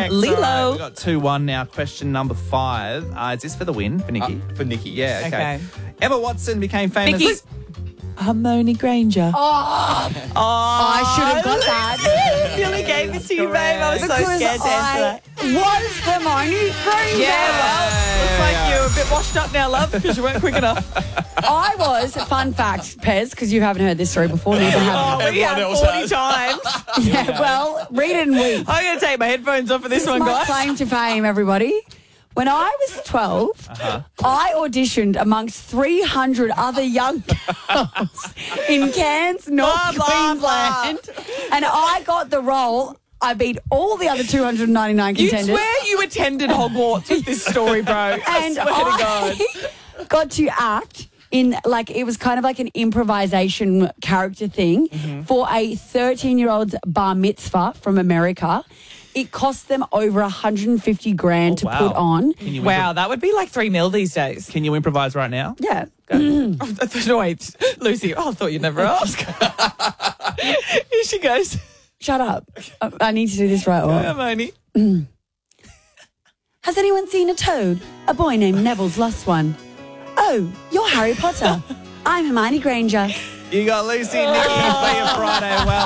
Thanks. Lilo. All right, we've got 2-1 now. Question number 5. Is this for the win for Nikki? For Nikki. Yeah, Okay. Emma Watson became famous. Nikki. Hermione Granger. I should have got that. Nearly gave it to you, babe. I was so Because scared to answer that. was Hermione Granger. Yeah, well, looks like you're a bit washed up now, love, because you weren't quick enough. I was, fun fact, Pez, because you haven't heard this story before, neither have Oh, we Everyone have else 40 has. times. Yeah, well, read it and weep. I'm going to take my headphones off for this one, My guys. claim to fame, everybody. When I was 12, I auditioned amongst 300 other young girls in Cairns, North Blah, blah, Queensland. And I got the role. I beat all the other 299 You contenders. swear you attended Hogwarts with this story, bro. And I swear to God. I got to act in, like, it was kind of like an improvisation character thing for a 13-year-old's bar mitzvah from America. It cost them over 150 grand to wow. put on. Can you Wow, that would be like 3 mil these days. Can you improvise right now? Yeah. No, wait, Lucy, I thought you'd never ask. Here she goes. Shut up. I need to do this right. Well. Hermione. Has anyone seen a toad? A boy named Neville's lost one. Oh, you're Harry Potter. I'm Hermione Granger. You got Lucy and Nikki for your Friday. Well